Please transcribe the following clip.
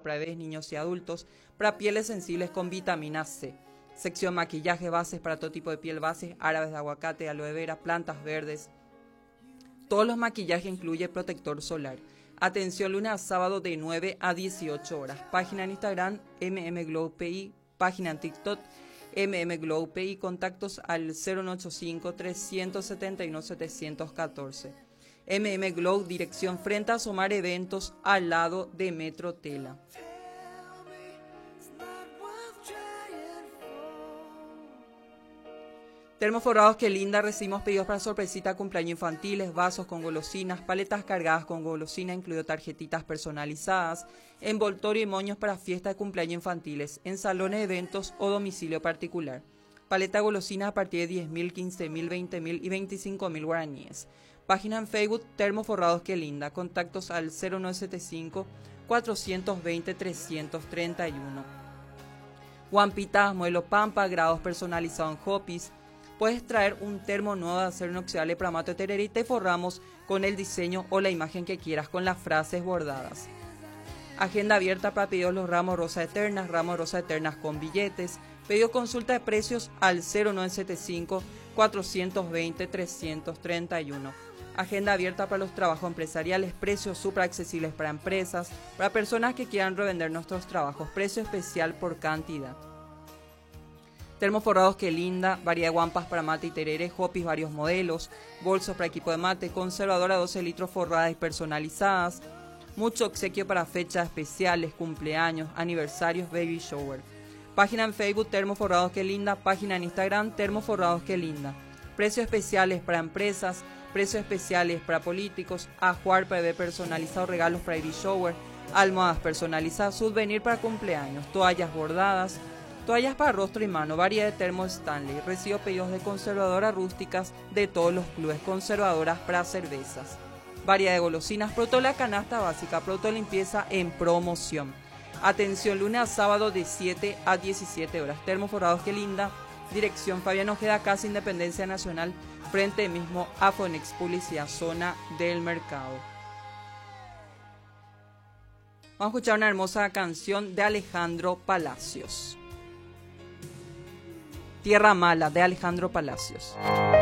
para bebés, niños y adultos, para pieles sensibles con vitamina C. Sección maquillaje, bases para todo tipo de piel, bases árabes de aguacate, aloe vera, plantas verdes. Todos los maquillajes incluyen protector solar. Atención, lunes a sábado de 9 a 18 horas. Página en Instagram, mmglowpi. Página en TikTok, mmglowpi. Contactos al 0985-371-714. mmglow, dirección frente a Somar Eventos, al lado de Metro Tela. Termoforrados Que Linda, recibimos pedidos para sorpresita, cumpleaños infantiles, vasos con golosinas, paletas cargadas con golosina, incluido tarjetitas personalizadas, envoltorio y moños para fiesta de cumpleaños infantiles, en salones de eventos o domicilio particular. Paleta golosinas a partir de 10.000, 15.000, 20.000 y 25.000 guaraníes. Página en Facebook, Termoforrados Que Linda. Contactos al 0975-420-331. Guampitas, modelo Pampa, grados personalizados en Hopis. Puedes traer un termo nuevo de acero inoxidable para mate tereré y te forramos con el diseño o la imagen que quieras con las frases bordadas. Agenda abierta para pedidos los ramos rosa eternas con billetes. Pedido consulta de precios al 0975-420-331. Agenda abierta para los trabajos empresariales, precios súper accesibles para empresas, para personas que quieran revender nuestros trabajos, precio especial por cantidad. Termoforrados Que Linda, variedad de guampas para mate y tereré, hopis varios modelos, bolsos para equipo de mate, conservadora 12 litros forradas y personalizadas, mucho obsequio para fechas especiales, cumpleaños, aniversarios, baby shower. Página en Facebook, Termoforrados Que Linda, página en Instagram, Termoforrados Que Linda. Precios especiales para empresas, precios especiales para políticos, ajuar para bebé personalizado, regalos para baby shower, almohadas personalizadas, souvenir para cumpleaños, toallas bordadas, toallas para rostro y mano, variedad de termos Stanley. Recibo pedidos de conservadoras rústicas de todos los clubes, conservadoras para cervezas. Variedad de golosinas, producto de la canasta básica, producto de limpieza en promoción. Atención, lunes a sábado de 7 a 17 horas. Termoforrados Que Linda, dirección Fabián Ojeda, Casa Independencia Nacional, frente mismo a Fonex Publicidad, zona del mercado. Vamos a escuchar una hermosa canción de Alejandro Palacios. Tierra Mala, de Alejandro Palacios.